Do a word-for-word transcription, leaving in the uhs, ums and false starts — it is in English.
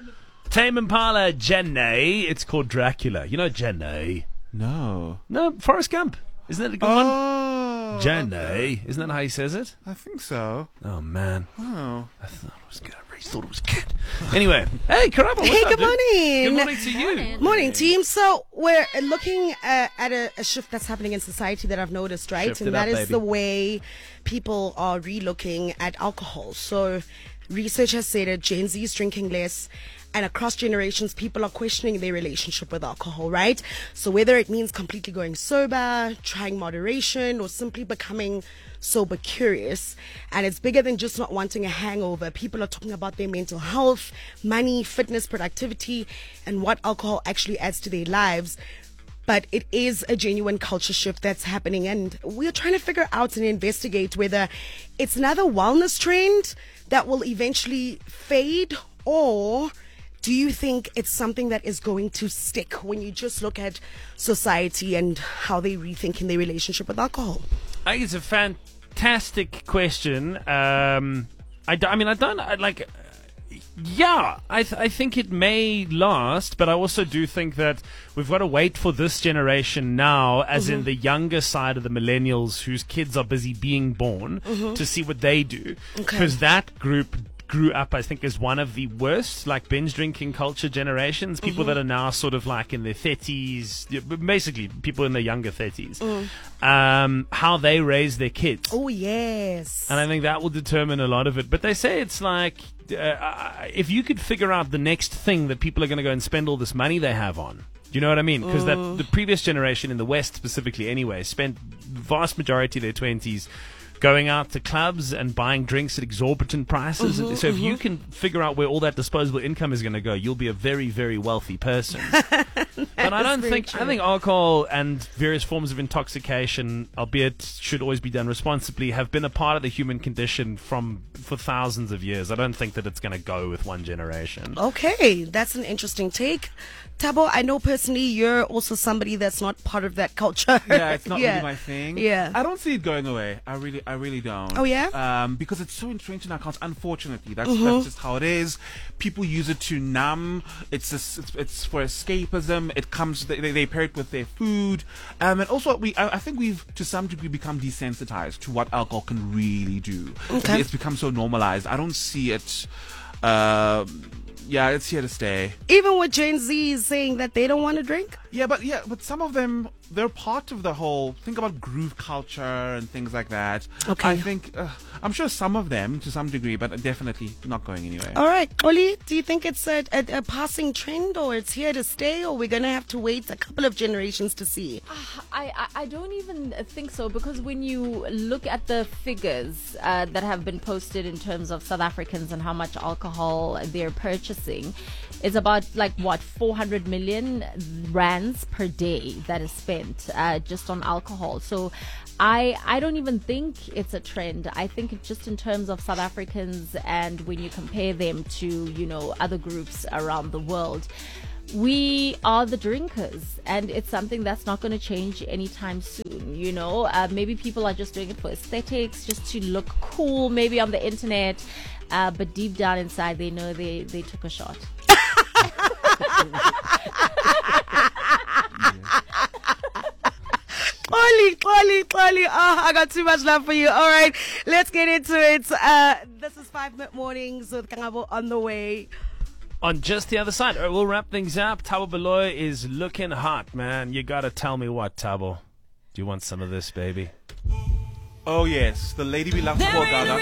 Tame Impala, Jenny. It's called Dracula. You know Jenny? No. No, Forrest Gump. Isn't that a good Oh, one? Jenny. okay. Isn't that how he says it? I think so. Oh, man. Oh. I thought it was good. I really thought it was good. Anyway. Hey, Karaba, what's Hey, up, good dude? morning. Good morning to you. Morning. Morning, team. So we're looking uh, at a, a shift that's happening in society that I've noticed, right? Shift and it that up, is baby. the way people are relooking at alcohol. So research has said that Gen Z is drinking less, and across generations, people are questioning their relationship with alcohol, right? So whether it means completely going sober, trying moderation, or simply becoming sober curious, and it's bigger than just not wanting a hangover. People are talking about their mental health, money, fitness, productivity, and what alcohol actually adds to their lives. But it is a genuine culture shift that's happening, and we're trying to figure out and investigate whether it's another wellness trend that will eventually fade, or do you think it's something that is going to stick when you just look at society and how they rethink in their relationship with alcohol? I think it's a fantastic question. Um, I, d- I mean, I don't I, like. Yeah, I th- I think it may last, but I also do think that we've got to wait for this generation now, as in the younger side of the millennials whose kids are busy being born, to see what they do, because that group grew up, I think, as one of the worst, like, binge drinking culture generations. People that are now sort of like in their thirties, basically people in their younger thirties, um, how they raise their kids. Oh, yes. And I think that will determine a lot of it. But they say it's like, uh, if you could figure out the next thing that people are going to go and spend all this money they have on. Do you know what I mean? Because that the previous generation, in the West specifically anyway, spent vast majority of their twenties going out to clubs and buying drinks at exorbitant prices. Mm-hmm, so if mm-hmm. you can figure out where all that disposable income is going to go, you'll be a very, very wealthy person. But I don't very think true. I think alcohol and various forms of intoxication, albeit should always be done responsibly, have been a part of the human condition from for thousands of years. I don't think that it's going to go with one generation. Okay, that's an interesting take. Tabo, I know personally you're also somebody that's not part of that culture. Yeah, it's not Yeah. really my thing. Yeah. I don't see it going away. I really, I really don't. Oh, yeah? Um, because it's so entrenched in our culture. Unfortunately, that's Mm-hmm. that's just how it is. People use it to numb. It's just, it's, it's for escapism. It comes. They, they pair it with their food. Um, and also we, I, I think we've to some degree become desensitized to what alcohol can really do. Okay. It's become so normalized. I don't see it. Um, yeah, it's here to stay. Even with Gen Z saying that they don't want to drink? Yeah, but yeah, but some of them, they're part of the whole. Think about groove culture and things like that. Okay. I think uh, I'm sure some of them to some degree, but definitely not going anywhere. All right. Oli, do you think it's a, a, a passing trend, or it's here to stay, or we're going to have to wait a couple of generations to see? I, I, I don't even think so, because when you look at the figures uh, that have been posted in terms of South Africans and how much alcohol they're purchasing, it's about like what four hundred million rands per day that is spent uh, just on alcohol. So I I don't even think it's a trend. I think it's just in terms of South Africans, and when you compare them to, you know, other groups around the world, we are the drinkers, and it's something that's not going to change anytime soon. You know, uh, maybe people are just doing it for aesthetics, just to look cool, maybe on the internet, uh, but deep down inside, they know they, they took a shot. Oli, Oli, Oli. Oh, I got too much love for you. All right, let's get into it. Uh, this is Five Minute Mornings with Kangabo on the way. On just the other side, all right, we'll wrap things up. Thabo Baloyi is looking hot, man. You got to tell me what, Thabo. Do you want some of this, baby? Oh yes, the lady we love to call Gaga.